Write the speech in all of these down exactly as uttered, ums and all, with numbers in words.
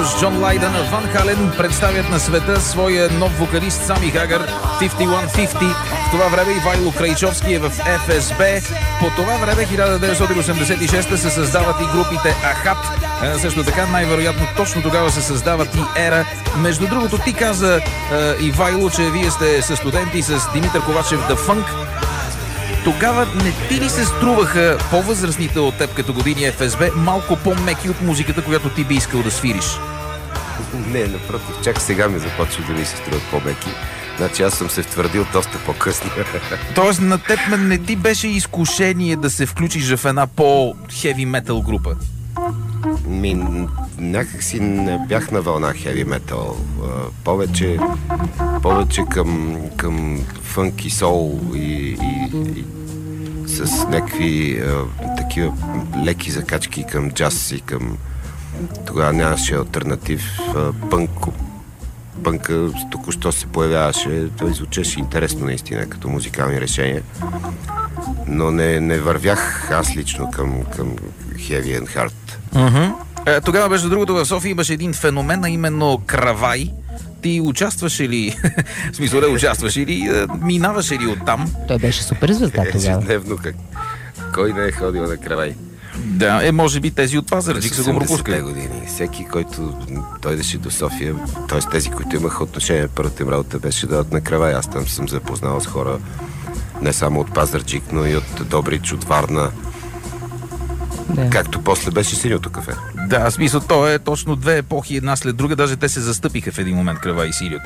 с Джон Лайдън, Ван Хален представят на света своя нов вокалист Сами Хагър, петдесет и едно петдесет. В това време Ивайло Крайчовски е в Еф Ес Би. По това време, хиляда деветстотин осемдесет и шеста, се създават и групите Ахат. Също така, най-вероятно, точно тогава се създават и Ера. Между другото, ти каза, Ивайло, че вие сте със студенти с Димитър Ковачев The Funk. Тогава не ти ли се струваха по-възрастните от теб като години Еф Ес Би малко по-меки от музиката, която ти би искал да свириш? Не, напротив, чак сега ми започва да ми се струват по-меки. Значи аз съм се втвърдил доста по-късно. Тоест на теб не ти беше изкушение да се включиш в една по-хеви метал група? Ми, някак си не бях на вълна хеви метал. Повече, повече към, към фънк и сол и, и, и с някакви а, такива леки закачки към джаз и към... Тогава нямаше алтернатив. Пънк, пънка току-що се появяваше. Той звучеше интересно наистина като музикални решения. Но не, не вървях аз лично към, към heavy and hard. Uh-huh. Е, тогава, между другото, в София имаше един феномен, а именно Кравай. Ти участваше ли, в смисъл да участваше ли, минаваше ли оттам? Той беше супер звезда тогава. Ежедневно, как... Кой не е ходил на Кравай? Да, е, може би тези от Пазарджик са го пропускали. Години. Всеки, който дойдеше до София, т.е. тези, които имаха отношение, първата им работа беше да дадат на Кравай. Аз там съм запознал с хора не само от Пазарджик, но и от Добрич, от Варна. Да. Както после беше Синьото кафе. Да, смисъл, то е точно две епохи една след друга, даже те се застъпиха в един момент, Кравай и Синьото.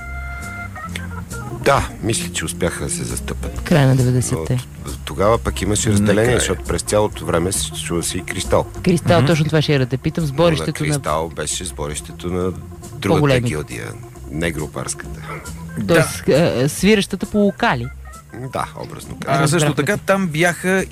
Да, мисля, че успяха да се застъпят. Край на деветдесетте. Тогава пък имаше разделение, защото през цялото време се чува си и Кристал. Кристал, mm-hmm. точно това ще я да те питам. Сборището на... Кристал на... беше сборището на другата гилдия, не групарската. Тоест, да. Свиращата по локали. Да, образно казвам. Също така там бяха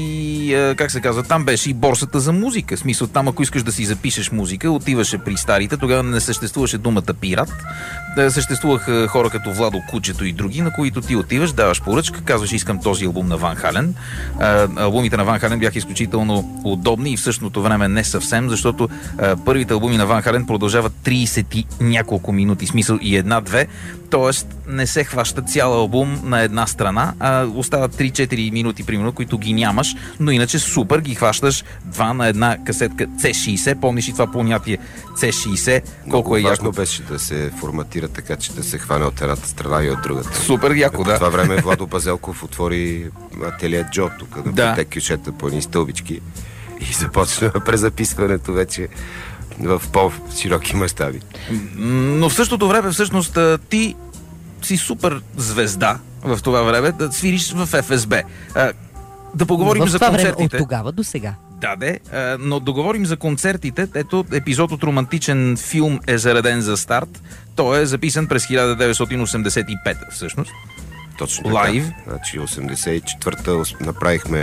и, как се казва, там беше и борсата за музика. В смисъл, там ако искаш да си запишеш музика, отиваше при старите. Тогава не съществуваше думата пират. Да, съществуваха хора като Владо Кучето и други, на които ти отиваш, даваш поръчка, казваш, искам този албум на Ван Хален. А, албумите на Ван Хален бяха изключително удобни и в същото време не съвсем, защото а, първите албуми на Ван Хален продължават трийсет и няколко минути, смисъл и една-две. Тоест не се хваща цял албум на една страна, а остават три-четири минути, примерно, които ги нямаш, но иначе супер ги хващаш два на една касетка Си шейсет. Помниш и това понятие Си шейсет? Колко е важно яко? Беше да се форматира така, че да се хване от едната страна и от другата. Супер яко, да. В това време Владо Базелков отвори ателие Джо, тук да, да. плете кюшета по едни стълбички и започна презаписването вече в по-широки мащаби. Но в същото време, всъщност, ти си супер звезда в това време, да свириш в Еф Ес Би. Да поговорим в за това концертите. Време, от тогава до сега. Да, де, но да говорим за концертите. Ето, епизод от романтичен филм е зареден за старт. Той е записан през хиляда деветстотин осемдесет и пета, всъщност. Точно лайв. Така. Значи осемдесет и четвърта направихме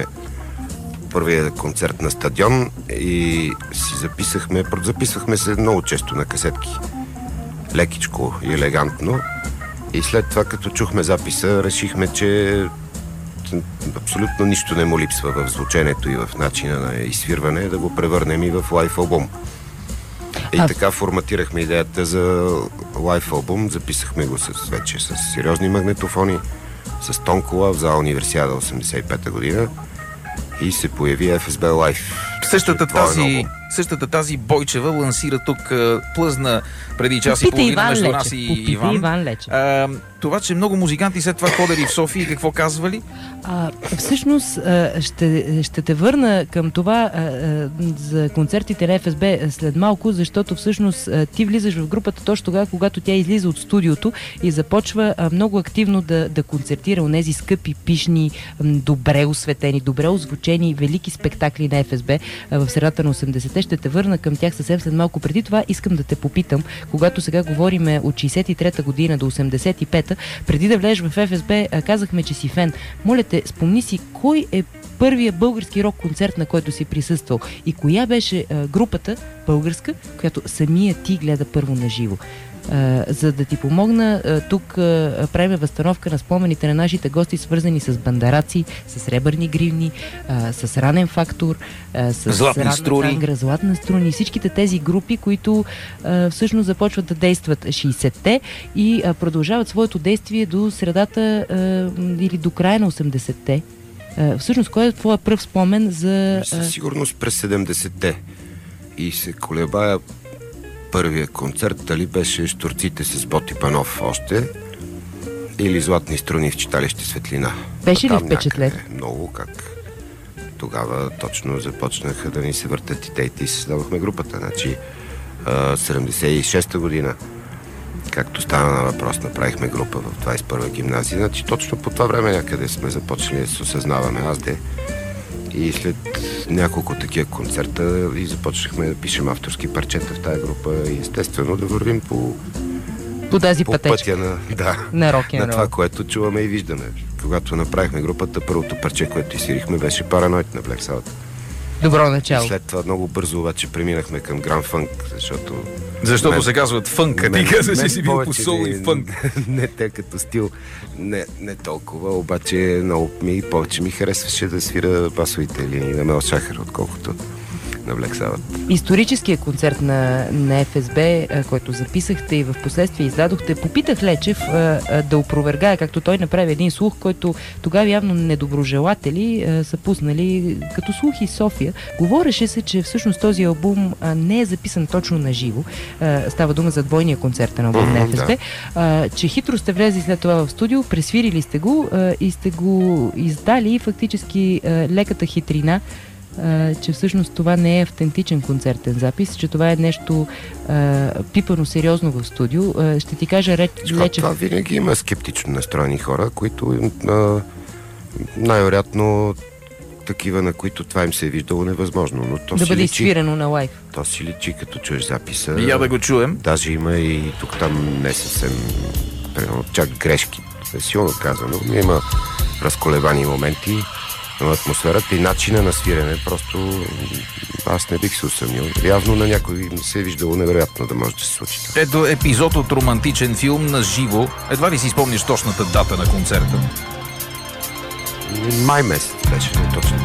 първия концерт на стадион и си записахме, записвахме се много често на касетки. Лекичко и елегантно. И след това, като чухме записа, решихме, че абсолютно нищо не му липсва в звученето и в начина на изсвирване, да го превърнем и в лайв албум. И а... така форматирахме идеята за лайв албум, записахме го с, вече с сериозни магнетофони, с тонкола в зала Универсиада осемдесет и пета година и се появи Еф Ес Би Лайв. Същата тази, същата тази Бойчева лансира тук, плъзна преди час и половина между нас и Иван. Иван а, това, че много музиканти след това ходили в София и какво казвали? А, всъщност ще, ще те върна към това а, за концертите на Еф Ес Би след малко, защото всъщност ти влизаш в групата точно тогава, когато тя излиза от студиото и започва а, много активно да, да концертира онези скъпи, пишни, добре осветени, добре озвучени, велики спектакли на Еф Ес Би в средата на осемдесетте. Ще те върна към тях съвсем след малко. Преди това искам да те попитам, когато сега говориме от шейсет и трета година до осемдесет и пета, преди да влезеш в Еф Ес Би, казахме, че си фен. Моля те, спомни си, кой е първия български рок концерт, на който си присъствал и коя беше а, групата българска, която самия ти гледа първо на живо? А, за да ти помогна, а, тук а, правим възстановка на спомените на нашите гости, свързани с бандараци, с сребърни гривни, а, с ранен фактор, а, с златни струни, тангра, златна струни, всичките тези групи, които а, всъщност започват да действат шейсетте и а, продължават своето действие до средата а, или до края на осемдесетте. А, всъщност, кой е твоя пръв спомен за... А... Със сигурност през седемдесетте. И се колебая първия концерт, дали беше Щурците с Боти Панов още, или Златни струни в читалище Светлина. Беше ли впечатлен? Много, как тогава точно започнаха да ни се въртат идеите и създавахме групата. Значи, седемдесет и шеста година, както стана на въпрос, направихме група в двадесет и първа гимназия. Значи точно по това време някъде сме започнали да се осъзнаваме. Аз де. И след няколко такива концерта и започнахме да пишем авторски парчета в тази група и естествено да вървим по, по тази по пътечка пътя на, да, на рок-н-рол. На това, което чуваме и виждаме. Когато направихме групата, първото парче, което изсвирихме, беше Параноид на Black Sabbath. Добро начало. И след това много бързо обаче преминахме към Grand Funk, защото... Защото мен, се казват фънк, а ти казваш, че си бил по сол и фънк. Не, не те като стил, не, не толкова, обаче много ми, повече ми харесваше да свира басовите линии на Мел Шахер, отколкото на Black Sabbath. Историческия концерт на, на Еф Ес Би, а, който записахте и в последствие издадохте, попитах Лечев а, а, да опровергае, както той направи един слух, който тогава явно недоброжелатели а, са пуснали като слух и София. Говореше се, че всъщност този албум а, не е записан точно на живо. А, става дума за двойния концертен албум mm-hmm, на Еф Ес Би. Да. Че хитро сте влезли след това в студио, пресвирили сте го а, и сте го издали и фактически а, леката хитрина, Uh, че всъщност това не е автентичен концертен запис, че това е нещо uh, пипано сериозно в студио. Uh, ще ти кажа Реч... Лечев... Това винаги има скептично настроени хора, които uh, най-вероятно такива, на които това им се е виждало невъзможно. Но то да бъде личи, изсвирено на лайв. То си личи, като чуеш записа. И я да го чуем. Даже има и тук там не съвсем примерно, чак грешки. Е силно казано. Има разколебани моменти на атмосферата и начина на свирене. Просто аз не бих се усъмнил. Явно на някой се е виждало невероятно да може да се случи. Ето епизод от романтичен филм на живо. Едва ли си спомниш точната дата на концерта? Май месец беше, не точно.